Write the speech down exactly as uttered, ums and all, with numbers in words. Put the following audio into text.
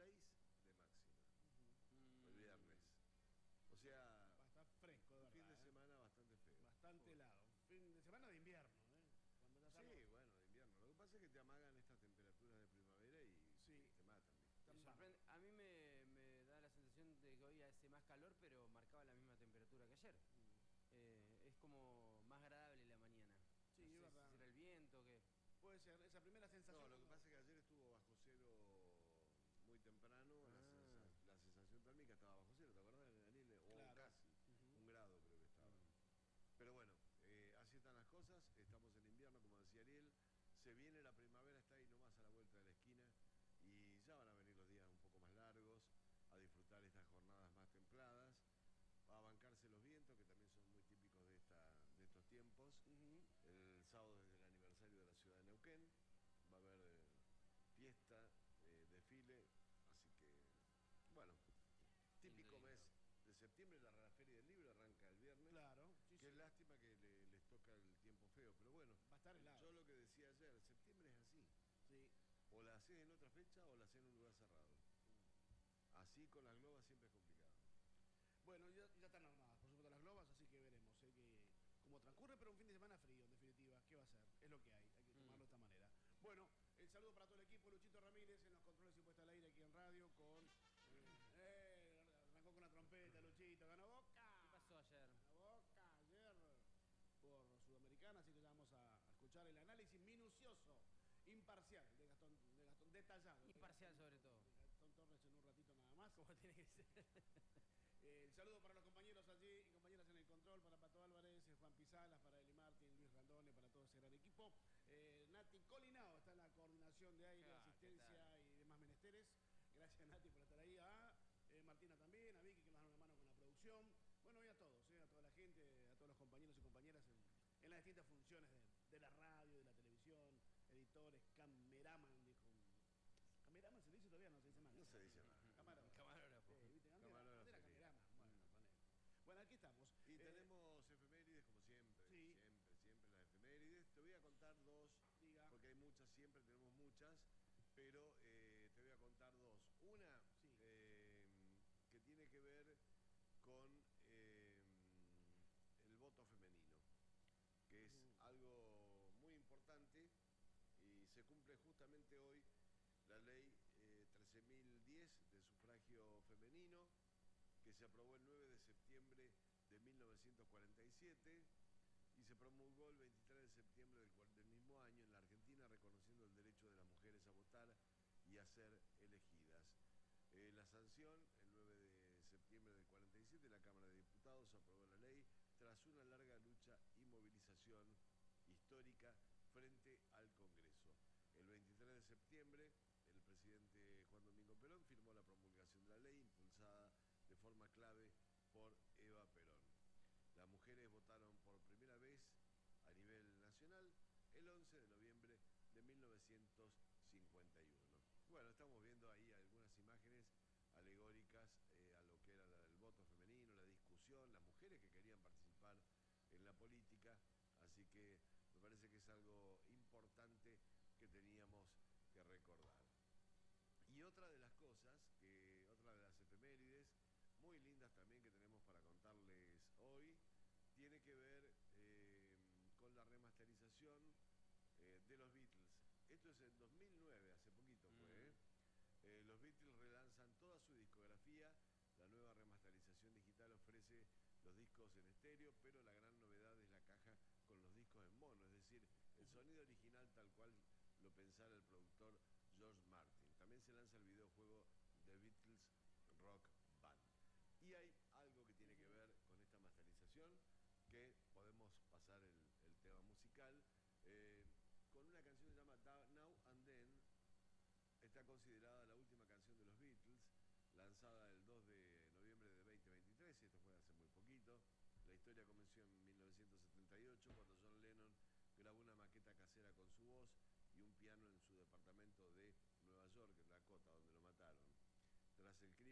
seis de máxima, Mm. el viernes. O sea, Va a estar fresco, de un verdad, fin de ¿eh? semana bastante feo. Bastante helado. Fin de semana de invierno, ¿eh? Cuando ya estamos... Sí, bueno, de invierno. Lo que pasa es que te amagan estas temperaturas de primavera y Sí. te matan. Me sorprende. A mí me, me da la sensación de que hoy hace más calor, pero marcaba la misma temperatura que ayer. Mm. Eh, es como más agradable la mañana. Sí, no es sé verdad. si será el viento o qué. Puede ser, esa primera sensación... No, lo que cuando... pasa es que ayer estuvo bajo cero muy temprano, Ah. la, sensa la sensación térmica estaba bajo cero, ¿te acordás, Daniel? O Claro. casi, Uh-huh. un grado creo que estaba. Mm. Pero bueno, eh, así están las cosas, estamos en invierno, como decía Ariel, se viene la primavera, está ahí nomás a la vuelta de la esquina y ya van a venir los días un poco más largos, a disfrutar estas jornadas más templadas, a bancarse los vientos, que también son muy típicos de, esta, de estos tiempos. Uh-huh. El sábado es el aniversario de la ciudad de Neuquén, va a haber eh, fiesta, eh, desfile, así que, bueno, típico mes de septiembre, la, la Feria del Libro arranca el viernes. Claro, sí, Qué sí. lástima que le, les toca el tiempo feo, pero bueno, Va a estar helado. yo lo que decía ayer, septiembre es así. Sí. O la haces en otra fecha o la haces en un lugar cerrado. Así con las globas siempre es complicado. Bueno, ya, ya están armadas, por supuesto, las globas, así que veremos eh, que, cómo transcurre, pero un fin de semana frío, en definitiva. ¿Qué va a ser? Es lo que hay, hay que tomarlo mm. de esta manera. Bueno, el saludo para todo el equipo, Luchito Ramírez en los controles y puesta al aire aquí en radio con... Eh, eh, arrancó con una trompeta, Luchito, ganó Boca. ¿Qué pasó ayer? Ganó Boca ayer por Sudamericana, así que ya vamos a escuchar el análisis minucioso, imparcial, de Gastón, de Gastón detallado. Imparcial de Gastón, sobre todo. De Gastón Torres en un ratito nada más. Como tiene que ser. Eh, el saludo para los compañeros allí y compañeras en el control, para Pato Álvarez, Juan Pisalas, para Eli Martín, Luis Randone, para todo ese gran equipo. Eh, Nati Colinao está en la coordinación de aire, ah, asistencia y demás menesteres. Gracias, Nati, por estar ahí. A eh, Martina también, a Vicky, que nos dan una mano con la producción. Bueno, y a todos, eh, a toda la gente, a todos los compañeros y compañeras en, en las distintas funciones de, de la radio, de la televisión, editores, cameraman, dijo. ¿Cameraman se dice todavía? No se dice más. No se dice más. Camarógrafo. Camarógrafo. Sí, ¿viste? Camarógrafo. Era cameraman. Bueno, ponele. Bueno, aquí estamos. Y eh, tenemos efemérides como siempre, sí. siempre, siempre las efemérides. Te voy a contar dos, Diga. porque hay muchas, siempre tenemos muchas, pero eh, te voy a contar dos. Una sí. eh, que tiene que ver con eh, el voto femenino, que es uh. algo muy importante y se cumple justamente hoy la ley eh, trece mil diez de sufragio femenino, que se aprobó el nueve de septiembre de mil novecientos cuarenta y siete y se promulgó el veintitrés de septiembre del, del mismo año en la Argentina, reconociendo el derecho de las mujeres a votar y a ser elegidas. Eh, la sanción, el nueve de septiembre del cuarenta y siete, la Cámara de Diputados aprobó la ley tras una larga lucha y movilización histórica frente al Congreso. El veintitrés de septiembre, el presidente Juan Domingo Perón firmó la promulgación de la ley, impulsada de forma clave por Eva Perón. Las mujeres votaron por primera vez a nivel nacional el once de noviembre de mil novecientos cincuenta y uno. Bueno, estamos viendo ahí algunas imágenes alegóricas eh, a lo que era la, el voto femenino, la discusión, las mujeres que querían participar en la política, así que me parece que es algo importante que teníamos que recordar. Y otra de las cosas, que otra de las efemérides, muy lindas también que tenemos para contarles hoy, tiene que ver eh, con la remasterización eh, de los Beatles. Esto es en dos mil nueve, hace poquito fue. ¿eh? Eh, los Beatles relanzan toda su discografía. La nueva remasterización digital ofrece los discos en estéreo, pero la gran novedad es la caja con los discos en mono, es decir, el sonido original tal cual lo pensara el productor George Martin. También se lanza el videojuego The Beatles Rock Band. Y hay algo que tiene que ver con esta masterización, que podemos pasar el, el tema musical, eh, con una canción que se llama Now and Then. Está considerada la última canción de los Beatles, lanzada el dos de noviembre de veinte veintitrés, y esto fue hace muy poquito. La historia comenzó en mil novecientos setenta y ocho, cuando John Lennon grabó una maqueta casera con su voz y un piano en su departamento de Nueva York, en Dakota, donde lo mataron. Tras el crimen